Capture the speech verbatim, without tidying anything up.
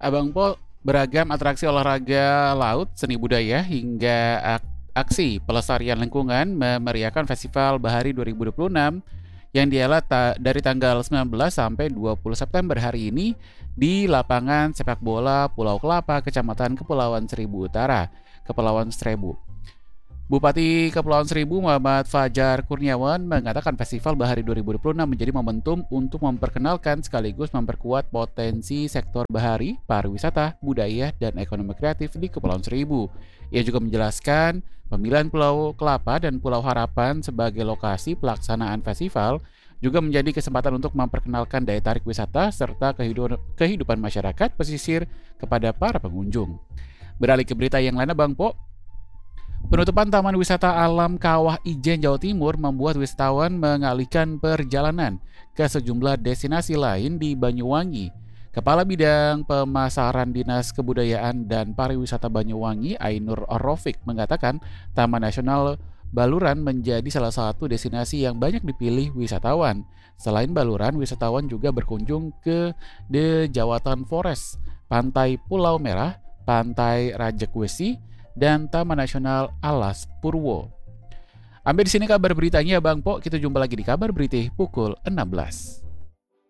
Abang Po, beragam atraksi olahraga laut, seni budaya, hingga ak- aksi pelestarian lingkungan memeriahkan Festival Bahari dua ribu dua puluh enam yang dihelat ta- dari tanggal sembilan belas sampai dua puluh September hari ini di lapangan sepak bola Pulau Kelapa, Kecamatan Kepulauan Seribu Utara, Kepulauan Seribu. Bupati Kepulauan Seribu Muhammad Fajar Kurniawan mengatakan Festival Bahari dua ribu dua puluh enam menjadi momentum untuk memperkenalkan sekaligus memperkuat potensi sektor bahari, pariwisata, budaya, dan ekonomi kreatif di Kepulauan Seribu. Ia juga menjelaskan pemilihan Pulau Kelapa dan Pulau Harapan sebagai lokasi pelaksanaan festival juga menjadi kesempatan untuk memperkenalkan daya tarik wisata serta kehidupan, kehidupan masyarakat pesisir kepada para pengunjung. Beralih ke berita yang lainnya, Bang Po. Penutupan Taman Wisata Alam Kawah Ijen Jawa Timur membuat wisatawan mengalihkan perjalanan ke sejumlah destinasi lain di Banyuwangi. Kepala Bidang Pemasaran Dinas Kebudayaan dan Pariwisata Banyuwangi, Ainur Rofik, mengatakan Taman Nasional Baluran menjadi salah satu destinasi yang banyak dipilih wisatawan. Selain Baluran, wisatawan juga berkunjung ke The Jawatan Forest, Pantai Pulau Merah, Pantai Rajek Wesi, dan Taman Nasional Alas Purwo. Sampai di sini kabar beritanya, Bang Po. Kita jumpa lagi di kabar berita pukul enam belas.